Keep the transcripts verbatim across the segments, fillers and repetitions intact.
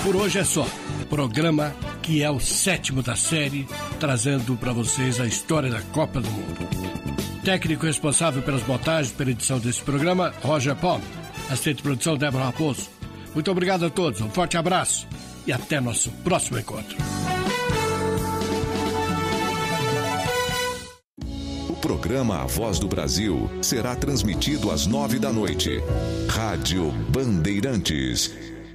Por hoje é só. Programa que é o sétimo da série, trazendo para vocês a história da Copa do Mundo. Técnico responsável pelas montagens pela edição desse programa, Roger Palme. Assistente de produção, Débora Raposo. Muito obrigado a todos, um forte abraço e até nosso próximo encontro. O programa A Voz do Brasil será transmitido às nove da noite. Rádio Bandeirantes.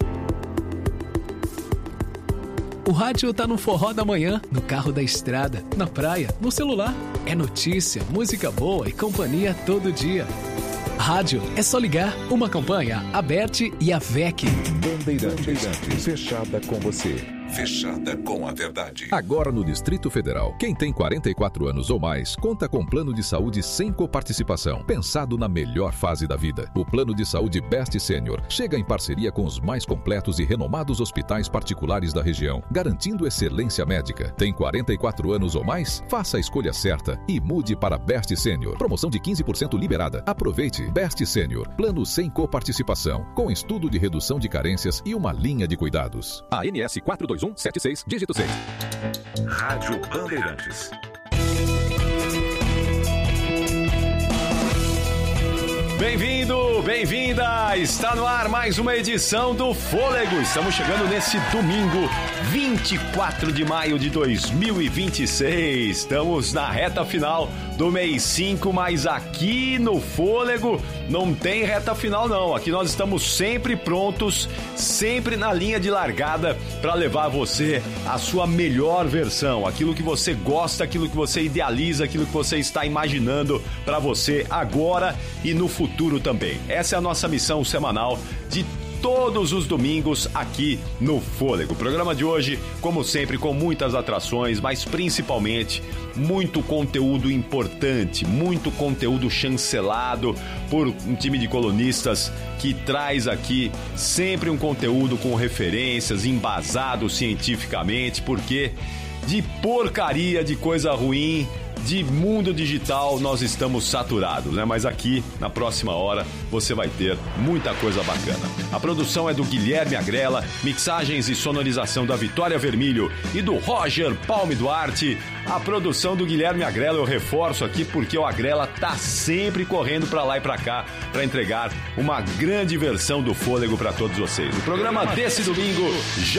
O rádio tá no forró da manhã, no carro da estrada, na praia, no celular. É notícia, música boa e companhia todo dia. Rádio é só ligar. Uma campanha, a Bert e a V E C. Bandeirantes, Bandeirantes, fechada com você. Fechada com a verdade. Agora no Distrito Federal, quem tem quarenta e quatro anos ou mais conta com plano de saúde sem coparticipação, pensado na melhor fase da vida. O plano de saúde Best Senior chega em parceria com os mais completos e renomados hospitais particulares da região, garantindo excelência médica. Tem quarenta e quatro anos ou mais? Faça a escolha certa e mude para Best Senior. Promoção de quinze por cento liberada. Aproveite. Best Senior, plano sem coparticipação, com estudo de redução de carências e uma linha de cuidados. A N S quatro dois um sete seis, dígito seis. Rádio Bandeirantes. Bem-vindo, bem-vinda! Está no ar mais uma edição do Fôlego. Estamos chegando nesse domingo, vinte e quatro de maio de dois mil e vinte e seis. Estamos na reta final do mês cinco, mas aqui no Fôlego não tem reta final não. Aqui nós estamos sempre prontos, sempre na linha de largada para levar você a sua melhor versão, aquilo que você gosta, aquilo que você idealiza, aquilo que você está imaginando para você agora e no futuro. Futuro também. Essa é a nossa missão semanal de todos os domingos aqui no Fôlego. O programa de hoje, como sempre, com muitas atrações, mas principalmente muito conteúdo importante, muito conteúdo chancelado por um time de colunistas que traz aqui sempre um conteúdo com referências, embasado cientificamente, porque de porcaria, de coisa ruim, de mundo digital nós estamos saturados, né? Mas aqui, na próxima hora, você vai ter muita coisa bacana. A produção é do Guilherme Agrela, mixagens e sonorização da Vitória Vermilho e do Roger Palme Duarte. A produção do Guilherme Agrela eu reforço aqui porque o Agrela tá sempre correndo pra lá e pra cá pra entregar uma grande versão do Fôlego pra todos vocês. O programa desse domingo já